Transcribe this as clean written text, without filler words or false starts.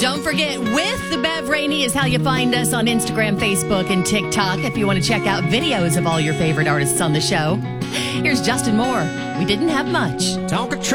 Don't forget, With the Bev Rainey is how you find us on Instagram, Facebook, and TikTok if you want to check out videos of all your favorite artists on the show. Here's Justin Moore. We didn't have much. Talk